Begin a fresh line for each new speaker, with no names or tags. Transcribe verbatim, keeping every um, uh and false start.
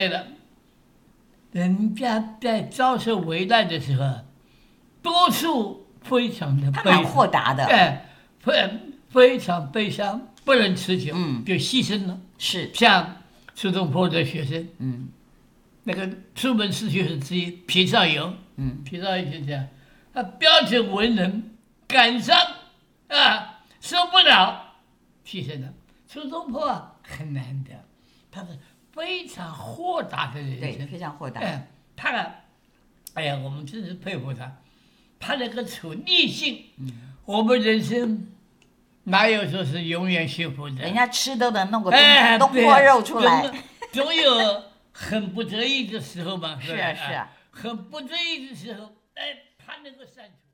对了，人家在遭受危难的时候，多数非常的悲，
他蛮豁达的，
哎，非非常悲伤，不能持久，
嗯，
就牺牲了。
是，
像苏东坡的学生，
嗯，
那个出门四学生之一皮绍游，
嗯，
皮绍游就这样，他标准文人，感伤啊，受不了，牺牲了。苏东坡啊，很难得，他是非常豁达的人
对，
生，
非常豁达。
哎，他啊，哎呀，我们真是佩服他，他那个处逆境，嗯，我们人生哪有说是永远幸福的？
人家吃都能弄个东、
哎、
东坡肉出来，
总, 总有很不得已的时候嘛，
是啊是啊，
很不得已的时候，哎，他能够善处。